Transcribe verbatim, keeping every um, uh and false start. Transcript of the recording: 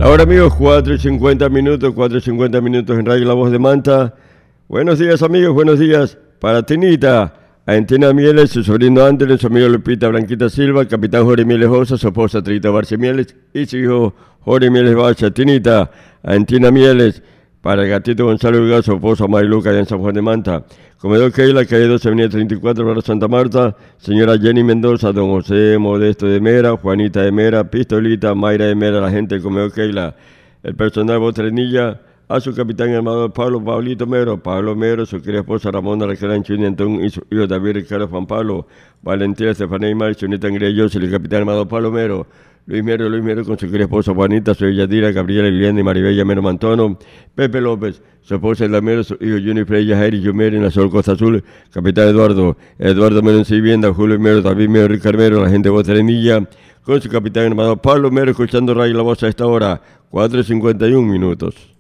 Ahora amigos, cuatro y cincuenta minutos, cuatro y cincuenta minutos en Radio La Voz de Manta. Buenos días amigos, buenos días para Tinita, Antina Mieles, su sobrino Andrés, su amigo Lupita Blanquita Silva, capitán Jorge Mieles Osa, su esposa Trita Barce Mieles y su hijo Jorge Mieles Bacha. Tinita, Antina Mieles, para el gatito Gonzalo Urgaz, su esposa Mariluca allá en San Juan de Manta. Comedor Keila, calle doce, avenida treinta y cuatro, Barrio Santa Marta. Señora Jenny Mendoza, don José Modesto de Mera, Juanita de Mera, Pistolita, Mayra de Mera, la gente del Comedor Keila. El personal Botrenilla, a su capitán armado Pablo Pablito Mero, Pablo Mero, su querida esposa Ramona Raquel Chunientón y su hijo David Ricardo Juan Pablo, Valentina Estefanía y Mar, Chunita Angreyoso, el capitán armado Pablo Mero. Luis Mero, Luis Mero con su querida esposa Juanita, su Yadira, Gabriela Liliana y Maribella Mero Mantono, Pepe López, su esposa Elda Mero, su hijo Juni Freya, Jairi Yumeri en la Sol Costa Azul, capitán Eduardo, Eduardo Mero en Vivienda, Julio Mero, David Mero, Ricardo Mero, la gente de Botrenilla, con su capitán hermano Pablo Mero, escuchando Radio La Voz a esta hora, cuatro y cincuenta y un minutos.